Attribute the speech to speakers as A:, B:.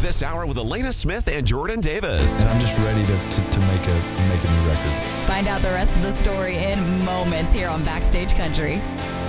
A: this hour with Elena Smith and Jordan Davis.
B: And I'm just ready to make a new record.
C: Find out the rest of the story in moments here on Backstage Country.